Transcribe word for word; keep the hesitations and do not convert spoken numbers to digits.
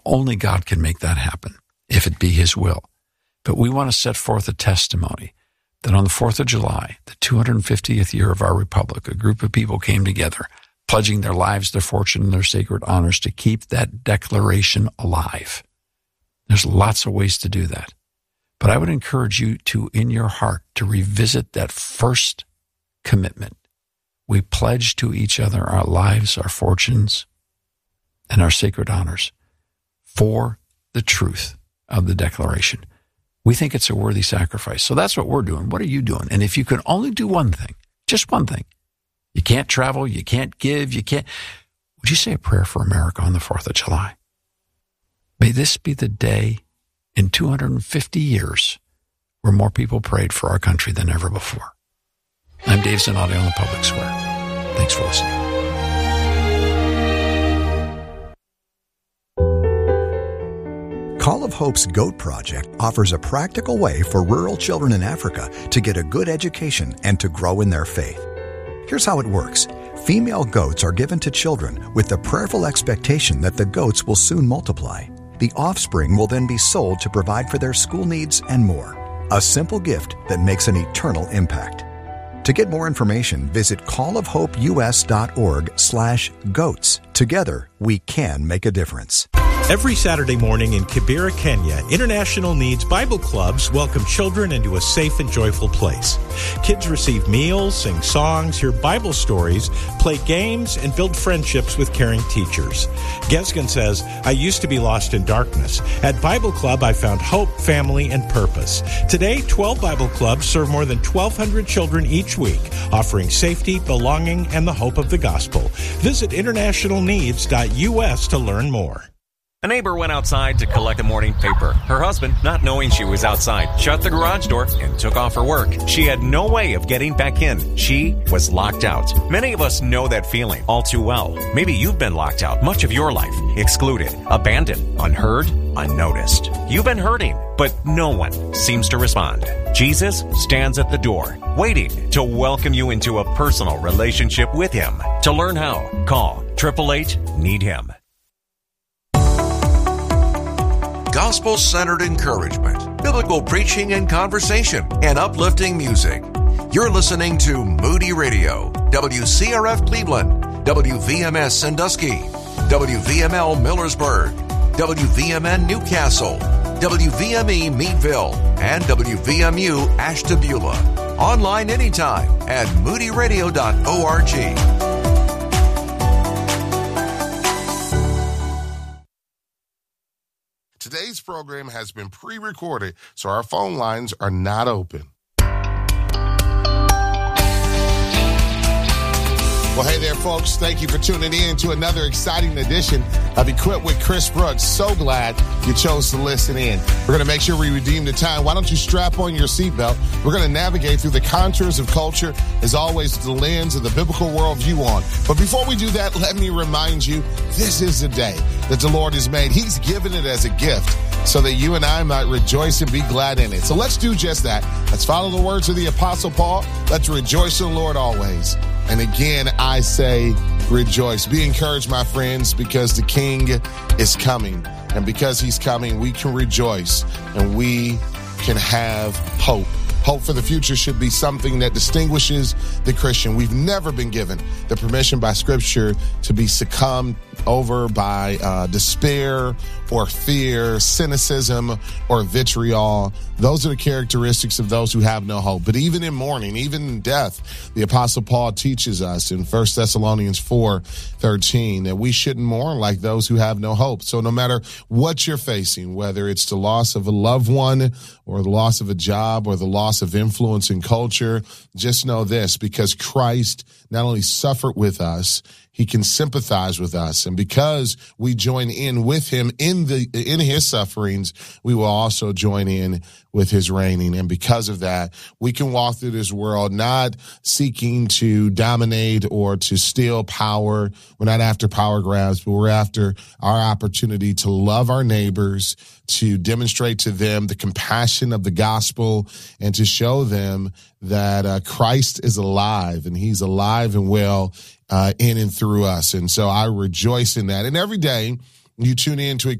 Only God can make that happen, if it be his will. But we want to set forth a testimony that on the fourth of July, the two hundred fiftieth year of our republic, a group of people came together, pledging their lives, their fortune, and their sacred honors to keep that declaration alive. There's lots of ways to do that. But I would encourage you to, in your heart, to revisit that first commitment. We pledge to each other our lives, our fortunes, and our sacred honors for the truth of the declaration. We think it's a worthy sacrifice. So that's what we're doing. What are you doing? And if you can only do one thing, just one thing, you can't travel, you can't give, you can't, would you say a prayer for America on the fourth of July? May this be the day in two hundred fifty years where more people prayed for our country than ever before. I'm Dave Zanotti on the Public Square. Thanks for listening. Call of Hope's GOAT Project offers a practical way for rural children in Africa to get a good education and to grow in their faith. Here's how it works. Female goats are given to children with the prayerful expectation that the goats will soon multiply. The offspring will then be sold to provide for their school needs and more. A simple gift that makes an eternal impact. To get more information, visit callofhopeus.org slash goats. Together, we can make a difference. Every Saturday morning in Kibera, Kenya, International Needs Bible Clubs welcome children into a safe and joyful place. Kids receive meals, sing songs, hear Bible stories, play games, and build friendships with caring teachers. Gesgen says, I used to be lost in darkness. At Bible Club, I found hope, family, and purpose. Today, twelve Bible Clubs serve more than twelve hundred children each week, offering safety, belonging, and the hope of the gospel. Visit international needs dot u s to learn more. A neighbor went outside to collect the morning paper. Her husband, not knowing she was outside, shut the garage door and took off her work. She had no way of getting back in. She was locked out. Many of us know that feeling all too well. Maybe you've been locked out much of your life, excluded, abandoned, unheard, unnoticed. You've been hurting, but no one seems to respond. Jesus stands at the door, waiting to welcome you into a personal relationship with him. To learn how, call eight eight eight, need him. Gospel-centered encouragement, biblical preaching and conversation, and uplifting music. You're listening to Moody Radio, W C R F Cleveland, W V M S Sandusky, W V M L Millersburg, W V M N Newcastle, W V M E Meadville, and W V M U Ashtabula. Online anytime at moody radio dot org. Today's program has been pre-recorded, so our phone lines are not open. Well, hey there, folks. Thank you for tuning in to another exciting edition of Equipped with Chris Brooks. So glad you chose to listen in. We're going to make sure we redeem the time. Why don't you strap on your seatbelt? We're going to navigate through the contours of culture, as always, with the lens of the biblical worldview on. But before we do that, let me remind you, this is the day that the Lord has made. He's given it as a gift so that you and I might rejoice and be glad in it. So let's do just that. Let's follow the words of the Apostle Paul. Let's rejoice in the Lord always. And again, I say rejoice. Be encouraged, my friends, because the King is coming. And because he's coming, we can rejoice and we can have hope. Hope for the future should be something that distinguishes the Christian. We've never been given the permission by Scripture to be succumbed over by uh, despair or fear, cynicism or vitriol. Those are the characteristics of those who have no hope. But even in mourning, even in death, the Apostle Paul teaches us in First Thessalonians four thirteen that we shouldn't mourn like those who have no hope. So no matter what you're facing, whether it's the loss of a loved one or the loss of a job or the loss of influence in culture, just know this, because Christ not only suffered with us, he can sympathize with us. And because we join in with him in the in his sufferings, we will also join in with his reigning. And because of that, we can walk through this world not seeking to dominate or to steal power. We're not after power grabs, but we're after our opportunity to love our neighbors, to demonstrate to them the compassion of the gospel, and to show them that uh, Christ is alive, and he's alive and well uh, in and through us. And so I rejoice in that. And every day you tune in to